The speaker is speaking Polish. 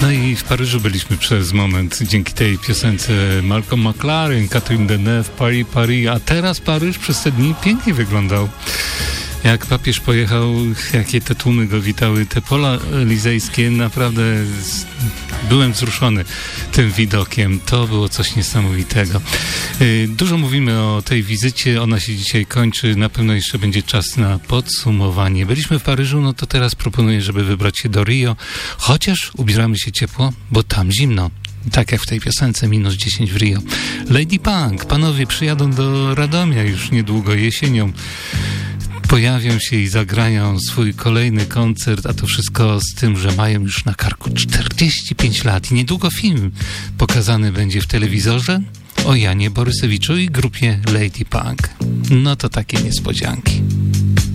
No i w Paryżu byliśmy przez moment dzięki tej piosence Malcolm McLaren, Catherine Deneuve, Paris, Paris, a teraz Paryż przez te dni pięknie wyglądał. Jak papież pojechał, jakie te tłumy go witały, te pola elizejskie, naprawdę byłem wzruszony tym widokiem. To było coś niesamowitego. Dużo mówimy o tej wizycie, ona się dzisiaj kończy, na pewno jeszcze będzie czas na podsumowanie. Byliśmy w Paryżu, no to teraz proponuję, żeby wybrać się do Rio, chociaż ubieramy się ciepło, bo tam zimno. Tak jak w tej piosence -10 w Rio. Lady Punk, panowie przyjadą do Radomia już niedługo jesienią. Pojawią się i zagrają swój kolejny koncert, a to wszystko z tym, że mają już na karku 45 lat i niedługo film pokazany będzie w telewizorze o Janie Borysewiczu i grupie Lady Punk. No to takie niespodzianki.